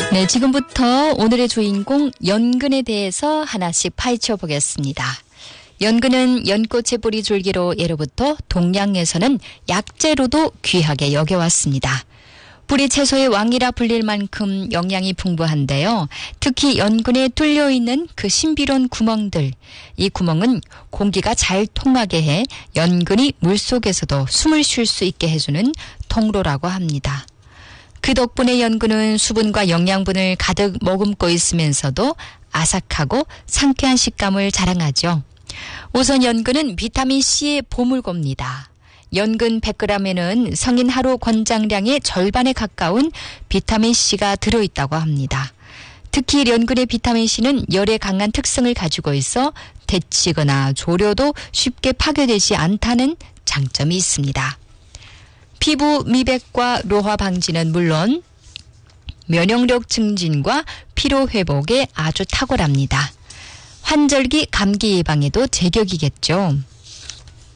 네, 지금부터 오늘의 주인공 연근에 대해서 하나씩 파헤쳐 보겠습니다. 연근은 연꽃의 뿌리 줄기로 예로부터 동양에서는 약재로도 귀하게 여겨왔습니다. 뿌리 채소의 왕이라 불릴 만큼 영양이 풍부한데요. 특히 연근에 뚫려있는 그 신비로운 구멍들, 이 구멍은 공기가 잘 통하게 해 연근이 물속에서도 숨을 쉴 수 있게 해주는 통로라고 합니다. 그 덕분에 연근은 수분과 영양분을 가득 머금고 있으면서도 아삭하고 상쾌한 식감을 자랑하죠. 우선 연근은 비타민C의 보물고입니다. 연근 100g에는 성인 하루 권장량의 절반에 가까운 비타민C가 들어있다고 합니다. 특히 연근의 비타민C는 열에 강한 특성을 가지고 있어 데치거나 조려도 쉽게 파괴되지 않다는 장점이 있습니다. 피부 미백과 노화 방지는 물론 면역력 증진과 피로 회복에 아주 탁월합니다. 환절기 감기 예방에도 제격이겠죠.